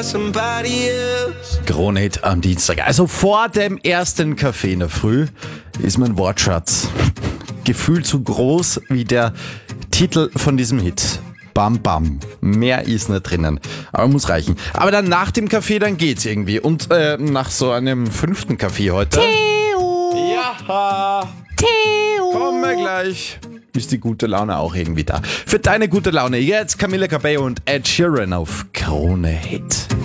Krone-Hit am Dienstag. Also vor dem ersten Kaffee in der Früh ist mein Wortschatz gefühlt so groß wie der Titel von diesem Hit. Bam Bam. Mehr ist nicht drinnen. Aber muss reichen. Aber dann nach dem Kaffee, dann geht's irgendwie. Und nach so einem 5. Kaffee heute. Theo! Ja! Theo! Kommen wir gleich. Ist die gute Laune auch irgendwie da. Für deine gute Laune jetzt Camila Cabello und Ed Sheeran auf Krone Hit.